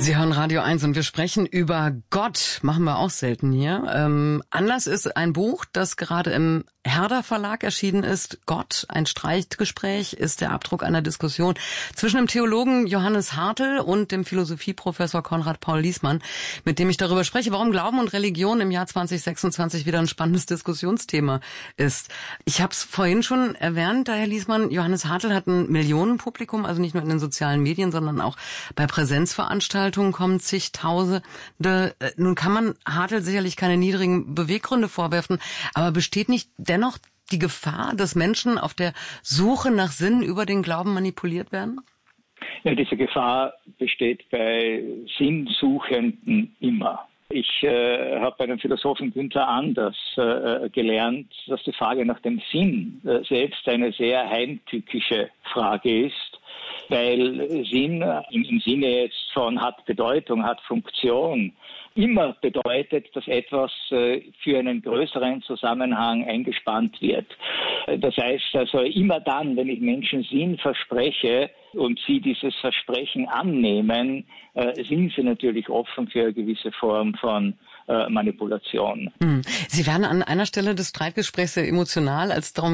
Sie hören Radio 1 und wir sprechen über Gott. Machen wir auch selten hier. Anlass ist ein Buch, das gerade im Herder Verlag erschienen ist. Gott, ein Streitgespräch, ist der Abdruck einer Diskussion zwischen dem Theologen Johannes Hartl und dem Philosophieprofessor Konrad Paul Liessmann, mit dem ich darüber spreche, warum Glauben und Religion im Jahr 2026 wieder ein spannendes Diskussionsthema ist. Ich habe es vorhin schon erwähnt, Herr Liessmann, Johannes Hartl hat ein Millionenpublikum, also nicht nur in den sozialen Medien, sondern auch bei Präsenzveranstaltungen kommen zigtausende. Nun kann man Hartl sicherlich keine niedrigen Beweggründe vorwerfen, aber besteht nicht dennoch die Gefahr, dass Menschen auf der Suche nach Sinn über den Glauben manipuliert werden? Ja, diese Gefahr besteht bei Sinnsuchenden immer. Ich habe bei dem Philosophen Günther Anders gelernt, dass die Frage nach dem Sinn selbst eine sehr heimtückische Frage ist, weil Sinn im Sinne jetzt von hat Bedeutung, hat Funktion, immer bedeutet, dass etwas für einen größeren Zusammenhang eingespannt wird. Das heißt also immer dann, wenn ich Menschen Sinn verspreche und sie dieses Versprechen annehmen, sind sie natürlich offen für eine gewisse Form von Manipulation. Sie werden an einer Stelle des Streitgesprächs sehr emotional, als darum